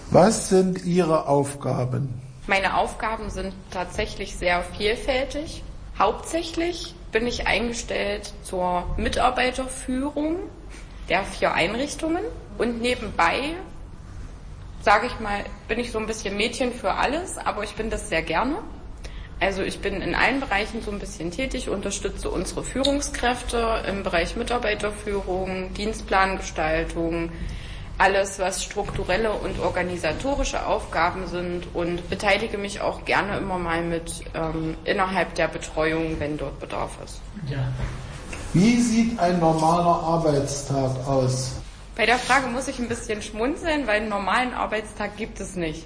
Was sind Ihre Aufgaben? Meine Aufgaben sind tatsächlich sehr vielfältig. Hauptsächlich bin ich eingestellt zur Mitarbeiterführung der 4 Einrichtungen und nebenbei, sage ich mal, bin ich so ein bisschen Mädchen für alles, aber ich bin das sehr gerne. Also ich bin in allen Bereichen so ein bisschen tätig, unterstütze unsere Führungskräfte im Bereich Mitarbeiterführung, Dienstplangestaltung, alles, was strukturelle und organisatorische Aufgaben sind und beteilige mich auch gerne immer mal mit innerhalb der Betreuung, wenn dort Bedarf ist. Ja. Wie sieht ein normaler Arbeitstag aus? Bei der Frage muss ich ein bisschen schmunzeln, weil einen normalen Arbeitstag gibt es nicht.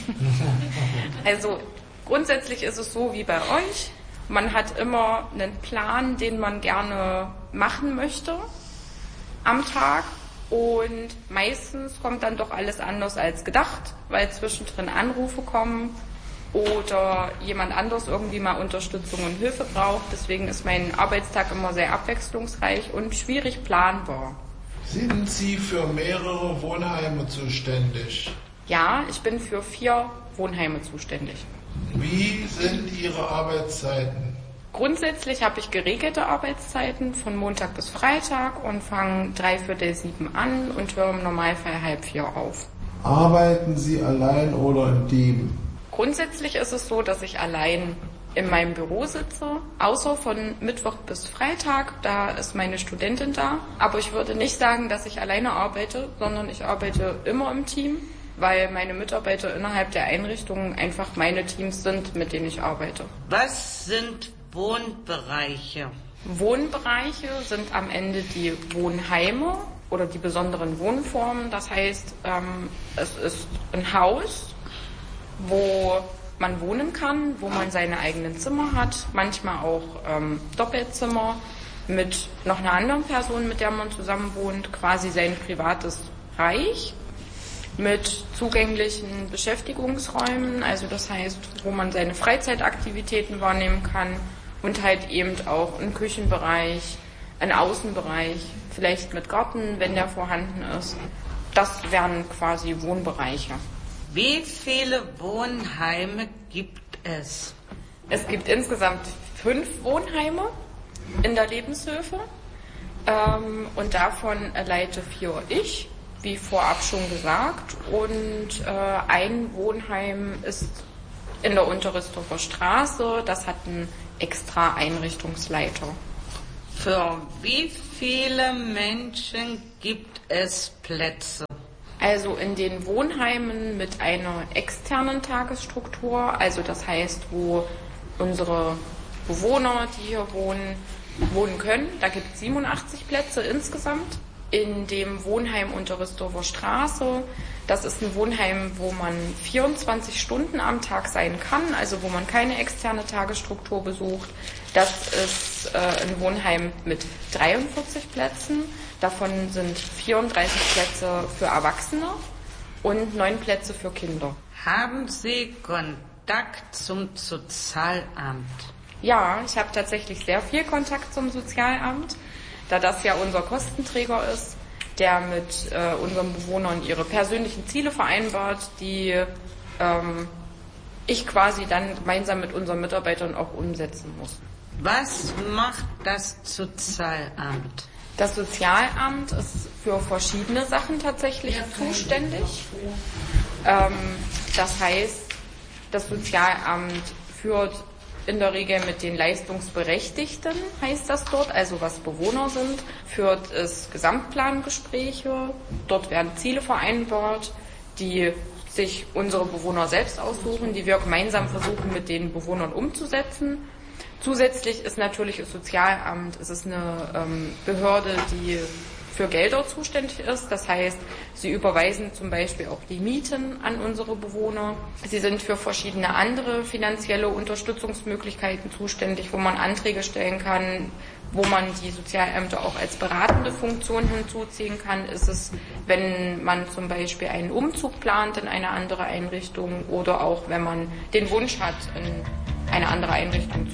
Also grundsätzlich ist es so wie bei euch. Man hat immer einen Plan, den man gerne machen möchte am Tag. Und meistens kommt dann doch alles anders als gedacht, weil zwischendrin Anrufe kommen oder jemand anders irgendwie mal Unterstützung und Hilfe braucht. Deswegen ist mein Arbeitstag immer sehr abwechslungsreich und schwierig planbar. Sind Sie für mehrere Wohnheime zuständig? Ja, ich bin für 4 Wohnheime zuständig. Wie sind Ihre Arbeitszeiten? Grundsätzlich habe ich geregelte Arbeitszeiten von Montag bis Freitag und fange 6:45 an und höre im Normalfall 3:30 auf. Arbeiten Sie allein oder im Team? Grundsätzlich ist es so, dass ich allein in meinem Büro sitze, außer von Mittwoch bis Freitag, da ist meine Studentin da. Aber ich würde nicht sagen, dass ich alleine arbeite, sondern ich arbeite immer im Team, weil meine Mitarbeiter innerhalb der Einrichtungen einfach meine Teams sind, mit denen ich arbeite. Was sind Wohnbereiche? Wohnbereiche sind am Ende die Wohnheime oder die besonderen Wohnformen. Das heißt, es ist ein Haus, wo man wohnen kann, wo man seine eigenen Zimmer hat, manchmal auch Doppelzimmer mit noch einer anderen Person, mit der man zusammen wohnt, quasi sein privates Reich mit zugänglichen Beschäftigungsräumen, also das heißt, wo man seine Freizeitaktivitäten wahrnehmen kann und halt eben auch einen Küchenbereich, einen Außenbereich, vielleicht mit Garten, wenn der vorhanden ist. Das wären quasi Wohnbereiche. Wie viele Wohnheime gibt es? Es gibt insgesamt 5 Wohnheime in der Lebenshilfe und davon leite 4 ich, wie vorab schon gesagt. Und ein Wohnheim ist in der Unterristhofer Straße, das hat einen extra Einrichtungsleiter. Für wie viele Menschen gibt es Plätze? Also in den Wohnheimen mit einer externen Tagesstruktur, also das heißt, wo unsere Bewohner, die hier wohnen können, da gibt es 87 Plätze insgesamt. In dem Wohnheim Unterristhofer Straße, das ist ein Wohnheim, wo man 24 Stunden am Tag sein kann, also wo man keine externe Tagesstruktur besucht. Das ist ein Wohnheim mit 43 Plätzen. Davon sind 34 Plätze für Erwachsene und 9 Plätze für Kinder. Haben Sie Kontakt zum Sozialamt? Ja, ich habe tatsächlich sehr viel Kontakt zum Sozialamt, da das ja unser Kostenträger ist, der mit unseren Bewohnern ihre persönlichen Ziele vereinbart, die ich quasi dann gemeinsam mit unseren Mitarbeitern auch umsetzen muss. Was macht das Sozialamt? Das Sozialamt ist für verschiedene Sachen tatsächlich zuständig. Das heißt, das Sozialamt führt in der Regel mit den Leistungsberechtigten, heißt das dort, also was Bewohner sind, führt es Gesamtplangespräche. Dort werden Ziele vereinbart, die sich unsere Bewohner selbst aussuchen, die wir gemeinsam versuchen mit den Bewohnern umzusetzen. Zusätzlich ist natürlich das Sozialamt, es ist eine Behörde, die für Gelder zuständig ist. Das heißt, sie überweisen zum Beispiel auch die Mieten an unsere Bewohner. Sie sind für verschiedene andere finanzielle Unterstützungsmöglichkeiten zuständig, wo man Anträge stellen kann, wo man die Sozialämter auch als beratende Funktion hinzuziehen kann. Ist es, wenn man zum Beispiel einen Umzug plant in eine andere Einrichtung oder auch wenn man den Wunsch hat, in eine andere Einrichtung